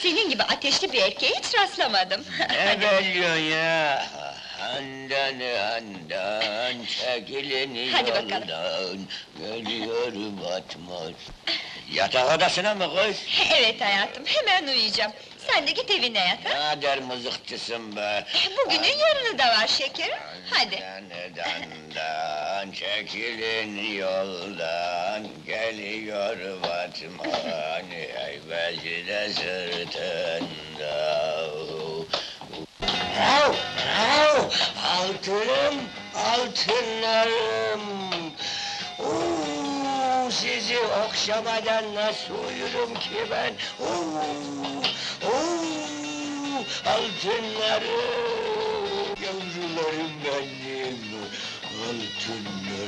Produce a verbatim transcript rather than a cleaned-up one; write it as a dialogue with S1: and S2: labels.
S1: Senin gibi ateşli bir erkeğe hiç rastlamadım.
S2: Ne geliyor ya? Handan handan çekilin
S1: Hadi bakalım.
S2: yoldan, geliyorum Batmaz. Yatak odasına mı kız?
S1: Evet hayatım, hemen uyuyacağım. Sen de git evine yat, ha?
S2: Ne kadar mızıkçısın be!
S1: Bugünün yarını da var şekerim, hadi!
S2: Handan çekilin yoldan, geliyor Batman, heybeci de sırtında. Hav, hav, altınım, altınlarım! Oo, sizi okşamadan nasıl uyurum ki ben? Oo, oo, altınlarım! Yavrularım benim, altınlarım!